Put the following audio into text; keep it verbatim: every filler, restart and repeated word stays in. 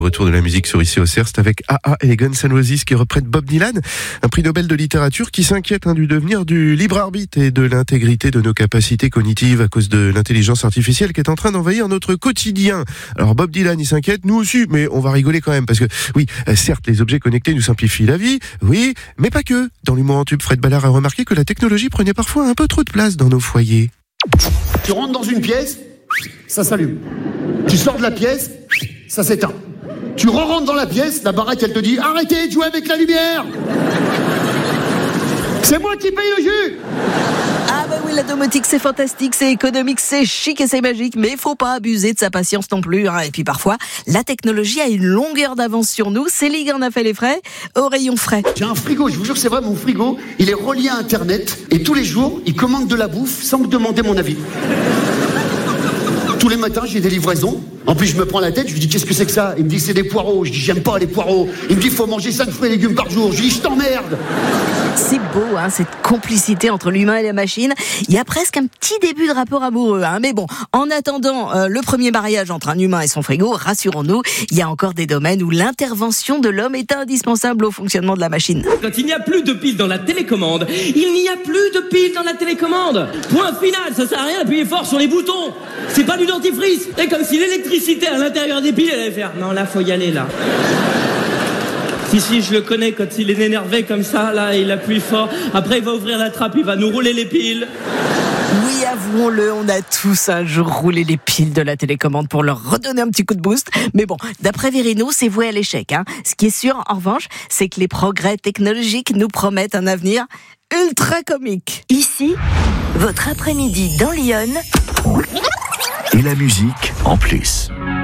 Retour de la musique sur Ici au C E R, c'est avec A A et les Guns N' Roses qui reprennent Bob Dylan, un prix Nobel de littérature qui s'inquiète hein, du devenir du libre arbitre et de l'intégrité de nos capacités cognitives à cause de l'intelligence artificielle qui est en train d'envahir notre quotidien. Alors Bob Dylan il s'inquiète, nous aussi, mais on va rigoler quand même parce que oui, certes les objets connectés nous simplifient la vie, oui, mais pas que. Dans l'humour en tube, Fred Ballard a remarqué que la technologie prenait parfois un peu trop de place dans nos foyers. Tu rentres dans une pièce, ça s'allume. Tu sors de la pièce, ça s'éteint. Tu re-rentres dans la pièce, la baraque elle te dit « Arrêtez de jouer avec la lumière !» C'est moi qui paye le jus. Ah bah oui, la domotique c'est fantastique, c'est économique, c'est chic et c'est magique, mais faut pas abuser de sa patience non plus. Hein. Et puis parfois, la technologie a une longueur d'avance sur nous. Céline en a fait les frais au rayon frais. J'ai un frigo, je vous jure c'est vrai, mon frigo, il est relié à Internet et tous les jours, il commande de la bouffe sans me demander mon avis. Tous les matins, j'ai des livraisons. En plus, je me prends la tête, je lui dis qu'est-ce que c'est que ça ? Il me dit c'est des poireaux. Je dis j'aime pas les poireaux. Il me dit faut manger cinq fruits et légumes par jour. Je lui dis je t'emmerde. C'est beau, hein, cette complicité entre l'humain et la machine. Il y a presque un petit début de rapport amoureux. Hein. Mais bon, en attendant euh, le premier mariage entre un humain et son frigo, rassurons-nous, il y a encore des domaines où l'intervention de l'homme est indispensable au fonctionnement de la machine. Quand il n'y a plus de piles dans la télécommande, il n'y a plus de piles dans la télécommande. Point final, ça sert à rien d'appuyer fort sur les boutons. C'est pas du dentifrice. C'est comme si l'électricité à l'intérieur des piles, elle allait faire. Non, là, faut y aller, là. Si, si, je le connais, quand il est énervé comme ça, là, il appuie fort. Après, il va ouvrir la trappe, il va nous rouler les piles. Oui, avouons-le, on a tous un jour roulé les piles de la télécommande pour leur redonner un petit coup de boost. Mais bon, d'après Virino, c'est voué à l'échec. Hein. Ce qui est sûr, en revanche, c'est que les progrès technologiques nous promettent un avenir ultra comique. Ici, votre après-midi dans Lyon. Et la musique en plus.